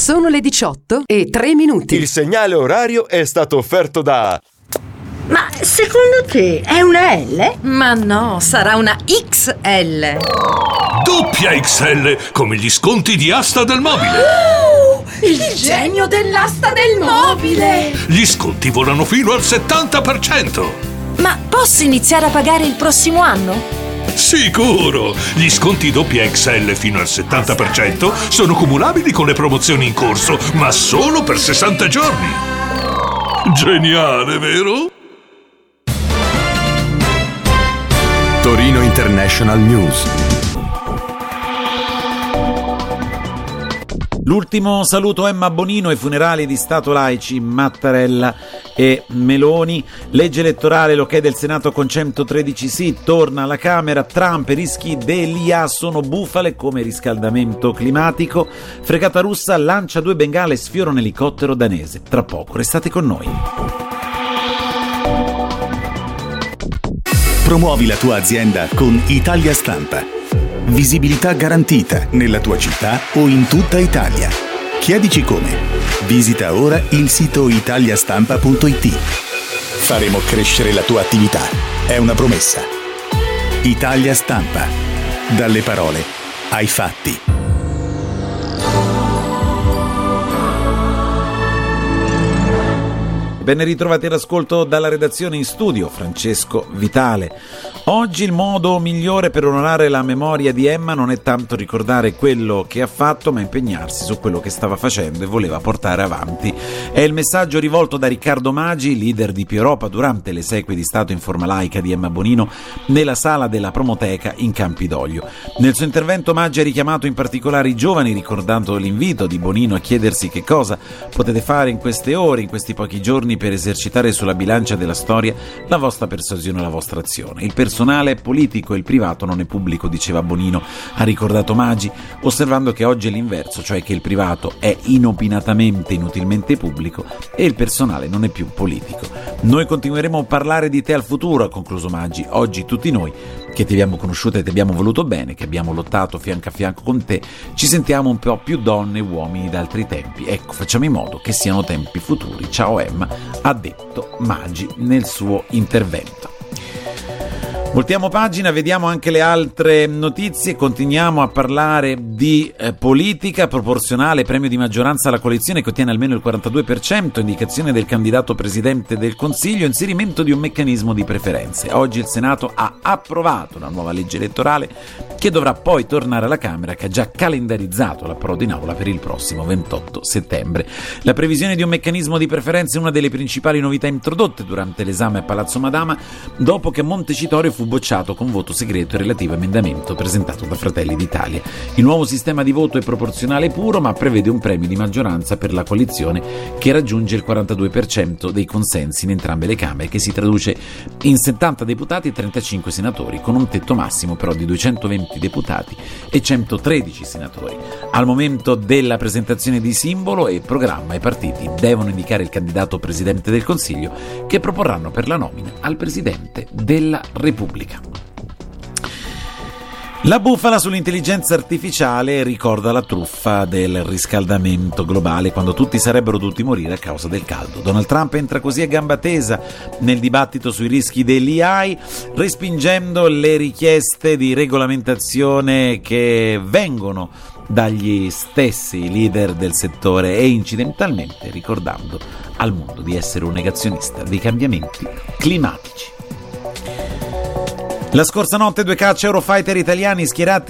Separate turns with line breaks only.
Sono le 18:03.
Il segnale orario è stato offerto da...
Ma secondo te è una L?
Ma no, sarà una XL.
Doppia XL, come gli sconti di Asta del Mobile.
Il genio dell'asta del mobile.
Gli sconti volano fino al 70%.
Ma posso iniziare a pagare il prossimo anno?
Sicuro! Gli sconti doppia XL fino al 70% sono cumulabili con le promozioni in corso, ma solo per 60 giorni. Geniale, vero?
Torino International News.
L'ultimo saluto Emma Bonino ai funerali di Stato laici Mattarella e Meloni. Legge elettorale, l'ok del Senato con 113 sì, torna alla Camera. Trump, rischi dell'IA sono bufale come riscaldamento climatico. Fregata russa lancia 2 bengale e sfiora un elicottero danese. Tra poco, restate con noi.
Promuovi la tua azienda con Italia Stampa. Visibilità garantita nella tua città o in tutta Italia. Chiedici come. Visita ora il sito italiastampa.it. Faremo crescere la tua attività. È una promessa. Italia Stampa. Dalle parole ai fatti.
Ben ritrovati all'ascolto dalla redazione, in studio Francesco Vitale. Oggi il modo migliore per onorare la memoria di Emma non è tanto ricordare quello che ha fatto, ma impegnarsi su quello che stava facendo e voleva portare avanti. È il messaggio rivolto da Riccardo Magi, leader di Più Europa, durante le esequie di Stato in forma laica di Emma Bonino nella sala della Promoteca in Campidoglio. Nel suo intervento Magi ha richiamato in particolare i giovani, ricordando l'invito di Bonino a chiedersi che cosa potete fare in queste ore, in questi pochi giorni, per esercitare sulla bilancia della storia la vostra persuasione e la vostra azione. Il personale è politico e il privato non è pubblico, diceva Bonino, ha ricordato Magi, osservando che oggi è l'inverso, cioè che il privato è inopinatamente, inutilmente pubblico e il personale non è più politico. Noi continueremo a parlare di te al futuro, ha concluso Magi. Oggi tutti noi che ti abbiamo conosciuto e ti abbiamo voluto bene, che abbiamo lottato fianco a fianco con te, ci sentiamo un po' più donne e uomini d'altri tempi. Ecco, facciamo in modo che siano tempi futuri. Ciao Emma, ha detto Magi nel suo intervento. Voltiamo pagina, vediamo anche le altre notizie, continuiamo a parlare di politica proporzionale, premio di maggioranza alla coalizione che ottiene almeno il 42%, indicazione del candidato presidente del Consiglio, inserimento di un meccanismo di preferenze. Oggi il Senato ha approvato una nuova legge elettorale che dovrà poi tornare alla Camera, che ha già calendarizzato l'approdo in aula per il prossimo 28 settembre. La previsione di un meccanismo di preferenze è una delle principali novità introdotte durante l'esame a Palazzo Madama, dopo che Montecitorio fu bocciato con voto segreto il relativo emendamento presentato da Fratelli d'Italia. Il nuovo sistema di voto è proporzionale puro, ma prevede un premio di maggioranza per la coalizione che raggiunge il 42% dei consensi in entrambe le Camere, che si traduce in 70 deputati e 35 senatori, con un tetto massimo però di 220 deputati e 113 senatori. Al momento della presentazione di simbolo e programma, i partiti devono indicare il candidato presidente del Consiglio che proporranno per la nomina al Presidente della Repubblica. La bufala sull'intelligenza artificiale ricorda la truffa del riscaldamento globale, quando tutti sarebbero dovuti morire a causa del caldo. Donald Trump entra così a gamba tesa nel dibattito sui rischi dell'AI, respingendo le richieste di regolamentazione che vengono dagli stessi leader del settore e incidentalmente ricordando al mondo di essere un negazionista dei cambiamenti climatici. La scorsa notte 2 caccia Eurofighter italiani schierati